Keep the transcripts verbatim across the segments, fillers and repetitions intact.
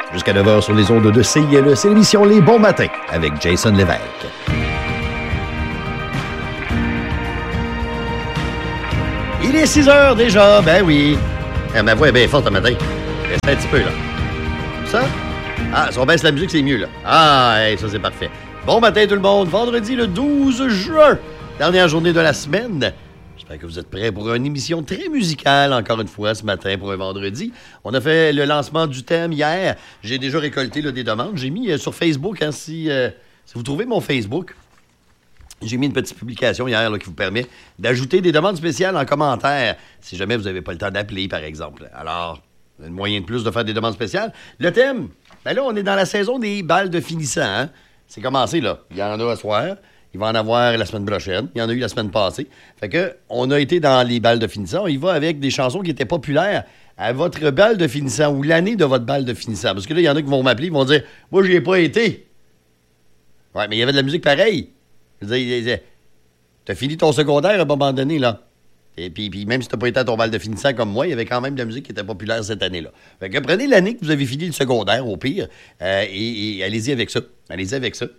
Jusqu'à neuf heures sur les ondes de C I L E, c'est l'émission Les Bons Matins avec Jason Lévesque. Il est six heures déjà, ben oui. Ah, ma voix est bien forte ce matin. Reste un petit peu, là. Ça? Ah, si on baisse la musique, c'est mieux, là. Ah, hey, ça, c'est parfait. Bon matin, tout le monde. Vendredi, le douze juin. Dernière journée de la semaine. J'espère que vous êtes prêts pour une émission très musicale, encore une fois, ce matin, pour un vendredi. On a fait le lancement du thème hier. J'ai déjà récolté là, des demandes. J'ai mis euh, sur Facebook, hein, si, euh, si vous trouvez mon Facebook, j'ai mis une petite publication hier là, qui vous permet d'ajouter des demandes spéciales en commentaire, si jamais vous n'avez pas le temps d'appeler, par exemple. Alors, un moyen de plus de faire des demandes spéciales. Le thème, ben là, on est dans la saison des balles de finissant. Hein? C'est commencé, là. Il y en a à soir. Il va en avoir la semaine prochaine. Il y en a eu la semaine passée. Fait que, on a été dans les balles de finissant. On y va avec des chansons qui étaient populaires à votre balle de finissant ou l'année de votre balle de finissant. Parce que là, il y en a qui vont m'appeler, ils vont dire « Moi, j'y ai pas été. » Ouais, mais il y avait de la musique pareille. Je veux dire, t'as fini ton secondaire à un moment donné, là. Et puis, puis même si t'as pas été à ton bal de finissant comme moi, il y avait quand même de la musique qui était populaire cette année-là. Fait que prenez l'année que vous avez fini le secondaire, au pire, euh, et, et allez-y avec ça. Allez-y avec ça.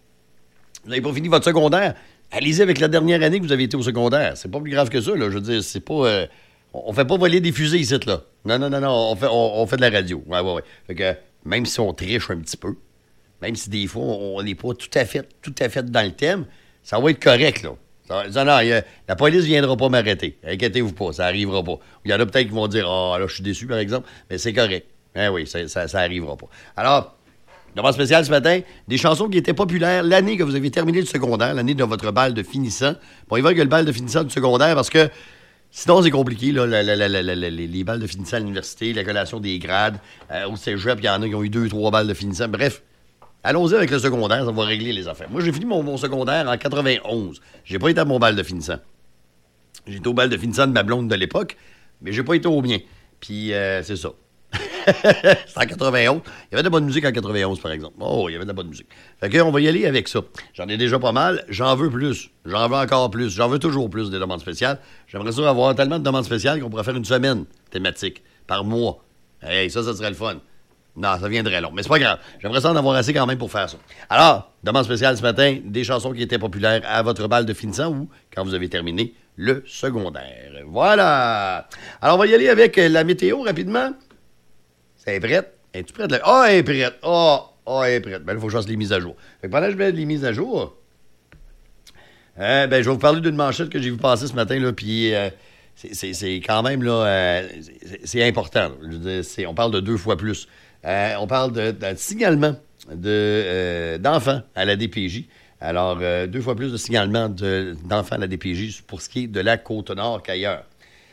Vous n'avez pas fini votre secondaire, allez-y avec la dernière année que vous avez été au secondaire. C'est pas plus grave que ça, là. Je veux dire, c'est pas... Euh, on fait pas voler des fusées ici, là. Non, non, non, non, on fait, on, on fait de la radio. Ouais, ouais, ouais. Fait que même si on triche un petit peu, même si des fois, on n'est pas tout à fait, tout à fait dans le thème, ça va être correct, là. Ça, non, a, la police ne viendra pas m'arrêter. Inquiétez-vous pas, ça n'arrivera pas. Il y en a peut-être qui vont dire « Ah, oh, là, je suis déçu, par exemple. » Mais c'est correct. Eh oui, ça, ça, ça arrivera pas. Alors... Demande spéciale ce matin, des chansons qui étaient populaires l'année que vous avez terminé le secondaire, l'année de votre balle de finissant. Bon, il va que le bal de finissant du secondaire parce que sinon, c'est compliqué, là, la, la, la, la, la, les balles de finissant à l'université, la collation des grades, euh, au cégep, il y en a qui ont eu deux, trois balles de finissant. Bref, allons-y avec le secondaire, ça va régler les affaires. Moi, j'ai fini mon, mon secondaire en quatre-vingt-onze. J'ai pas été à mon bal de finissant. J'ai été au bal de finissant de ma blonde de l'époque, mais j'ai pas été au mien. Puis, euh, c'est ça. C'est en quatre-vingt-onze. Il y avait de la bonne musique en quatre-vingt-onze, par exemple. Oh, il y avait de la bonne musique. Fait que, on va y aller avec ça. J'en ai déjà pas mal. J'en veux plus. J'en veux encore plus. J'en veux toujours plus des demandes spéciales. J'aimerais ça avoir tellement de demandes spéciales qu'on pourrait faire une semaine thématique par mois. Hey, ça, ça serait le fun. Non, ça viendrait long. Mais c'est pas grave. J'aimerais ça en avoir assez quand même pour faire ça. Alors, demande spéciale ce matin, des chansons qui étaient populaires à votre bal de finissant ou quand vous avez terminé le secondaire. Voilà. Alors, on va y aller avec la météo rapidement. C'est prête? Es-tu prête? Ah, oh, elle est prête. Ah, oh, oh, elle est prête. Ben, il faut que je fasse les mises à jour. Fait que pendant que je mets les mises à jour, euh, ben, je vais vous parler d'une manchette que j'ai vu passer ce matin, là, puis euh, c'est, c'est, c'est quand même, là, euh, c'est, c'est important. Là. Je veux dire, c'est, on parle de deux fois plus. Euh, on parle de, de signalement de, euh, d'enfants à la D P J. Alors, euh, deux fois plus de signalement de, d'enfants à la D P J pour ce qui est de la Côte-Nord qu'ailleurs.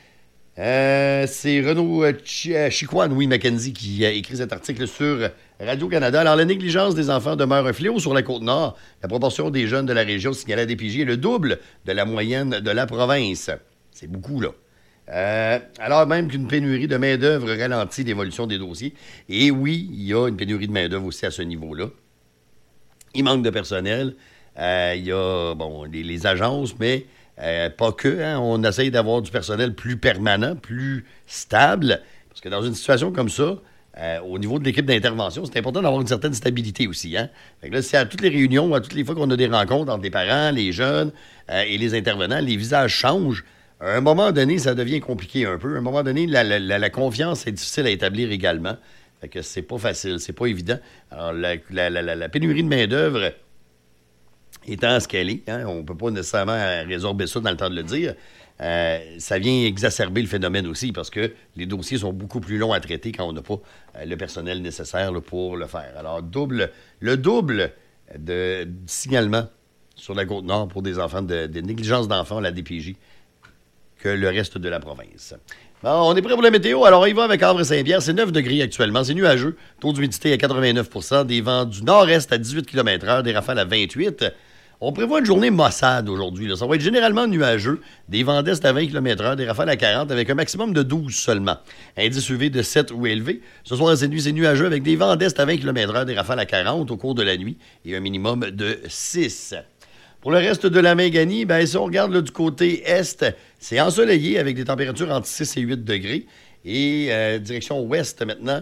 Euh, c'est Renaud euh, Ch- euh, Chicoine, oui, Mackenzie, qui a écrit cet article sur Radio-Canada. Alors, la négligence des enfants demeure un fléau sur la Côte-Nord. La proportion des jeunes de la région signalée à D P J est le double de la moyenne de la province. C'est beaucoup, là. Euh, alors même qu'une pénurie de main-d'œuvre ralentit l'évolution des dossiers. Et oui, il y a une pénurie de main-d'œuvre aussi à ce niveau-là. Il manque de personnel. Euh, il y a, bon, les, les agences, mais... Euh, pas que, hein, on essaye d'avoir du personnel plus permanent, plus stable, parce que dans une situation comme ça, euh, au niveau de l'équipe d'intervention, c'est important d'avoir une certaine stabilité aussi. Hein? Fait que là, c'est à toutes les réunions, à toutes les fois qu'on a des rencontres entre les parents, les jeunes euh, et les intervenants, les visages changent. À un moment donné, ça devient compliqué un peu. À un moment donné, la, la, la, la confiance est difficile à établir également. Fait que c'est pas facile, c'est pas évident. Alors, la, la, la, la pénurie de main-d'œuvre étant ce qu'elle est, hein, on ne peut pas nécessairement résorber ça dans le temps de le dire, euh, ça vient exacerber le phénomène aussi parce que les dossiers sont beaucoup plus longs à traiter quand on n'a pas euh, le personnel nécessaire là, pour le faire. Alors, double, le double de, de signalement sur la Côte-Nord pour des enfants, de, de négligence d'enfants à la D P J que le reste de la province. Bon, on est prêt pour la météo. Alors, on y va avec Havre-Saint-Pierre. C'est neuf degrés actuellement. C'est nuageux. Taux d'humidité à quatre-vingt-neuf pour cent. Des vents du nord-est à dix-huit kilomètres heure. Des rafales à vingt-huit. On prévoit une journée maussade aujourd'hui. Là. Ça va être généralement nuageux. Des vents d'est à vingt kilomètres heure, des rafales à quarante avec un maximum de douze seulement. Indice U V de sept ou élevé. Ce soir, cette nuit, c'est nuageux avec des vents d'est à vingt kilomètres heure, des rafales à quarante au cours de la nuit et un minimum de six. Pour le reste de la Méganie, ben, si on regarde là, du côté est, c'est ensoleillé avec des températures entre six et huit degrés. Et euh, direction ouest maintenant,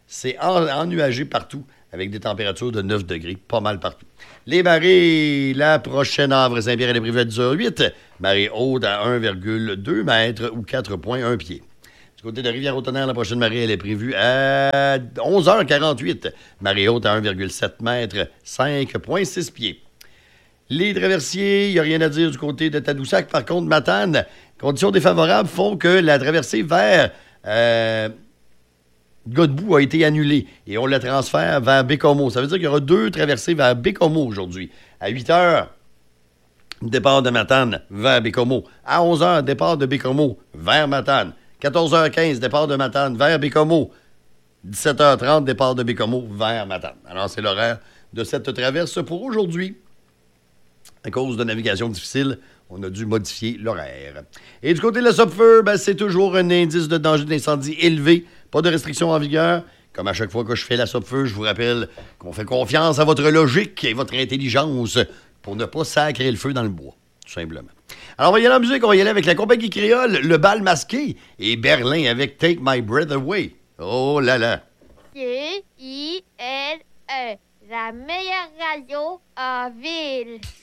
C'est en, ennuagé partout, avec des températures de neuf degrés, pas mal partout. Les marées, la prochaine Havre-Saint-Pierre, elle est prévue à dix heures huit. Marée haute à un virgule deux mètres ou quatre virgule un pieds. Du côté de Rivière-au-Tonnerre, la prochaine marée, elle est prévue à onze heures quarante-huit. Marée haute à un virgule sept mètres, cinq virgule six pieds. Les traversiers, il n'y a rien à dire du côté de Tadoussac. Par contre, Matane, conditions défavorables font que la traversée vers euh, Godbout a été annulée et on la transfère vers Bécomo. Ça veut dire qu'il y aura deux traversées vers Bécomo aujourd'hui. À huit heures, départ de Matane vers Bécomo. À onze heures, départ de Bécomo vers Matane. quatorze heures quinze, départ de Matane vers Bécomo. dix-sept heures trente, départ de Bécomo vers Matane. Alors, c'est l'horaire de cette traverse pour aujourd'hui. À cause de navigation difficile, on a dû modifier l'horaire. Et du côté de la Sopfeu, ben, c'est toujours un indice de danger d'incendie élevé. Pas de restrictions en vigueur. Comme à chaque fois que je fais la Sopfeu, je vous rappelle qu'on fait confiance à votre logique et votre intelligence pour ne pas sacrer le feu dans le bois, tout simplement. Alors, on va y aller en musique. On va y aller avec la compagnie créole, Le Bal Masqué, et Berlin avec Take My Breath Away. Oh là là! C I L E, la meilleure radio en ville.